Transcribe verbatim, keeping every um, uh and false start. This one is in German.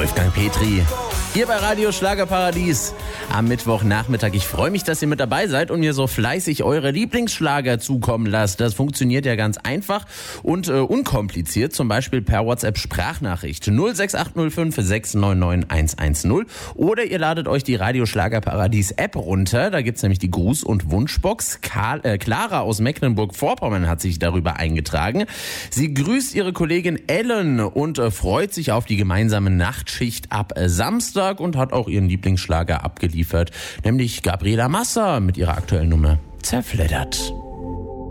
Wolfgang Petri. Hier bei Radio Schlagerparadies am Mittwochnachmittag. Ich freue mich, dass ihr mit dabei seid und mir so fleißig eure Lieblingsschlager zukommen lasst. Das funktioniert ja ganz einfach und äh, unkompliziert, zum Beispiel per WhatsApp-Sprachnachricht null sechs acht null fünf sechs neun neun eins eins null oder ihr ladet euch die Radio Schlagerparadies-App runter. Da gibt's nämlich die Gruß- und Wunschbox. Karl, äh, Clara aus Mecklenburg-Vorpommern hat sich darüber eingetragen. Sie grüßt ihre Kollegin Ellen und äh, freut sich auf die gemeinsame Nachtschicht ab äh, Samstag und hat auch ihren Lieblingsschlager abgeliefert, nämlich Gabriela Massa mit ihrer aktuellen Nummer Zerfleddert.